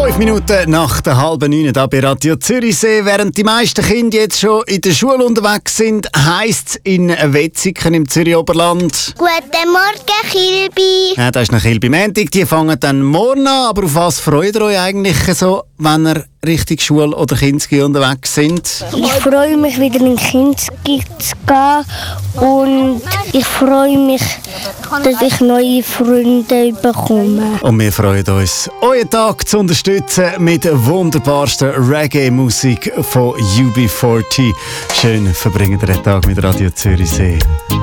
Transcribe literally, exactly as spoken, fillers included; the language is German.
Fünf Minuten nach der halben neun hier bei Radio Zürichsee. Während die meisten Kinder jetzt schon in der Schule unterwegs sind, heisst es in Wetzikon im Zürich-Oberland. Guten Morgen, Kilby. Ja, das ist noch Kilby-Montag. Die fangen dann morgen an. Aber auf was freut ihr euch eigentlich so, wenn ihr richtig Schule- oder Kinski unterwegs sind? Ich freue mich, wieder in Kinski zu gehen. Und ich freue mich, dass ich neue Freunde bekomme. Und wir freuen uns, euren Tag zu unterstützen mit der wunderbarsten Reggae-Musik von U B vierzig. Schön verbringen den Tag mit Radio Zürichsee.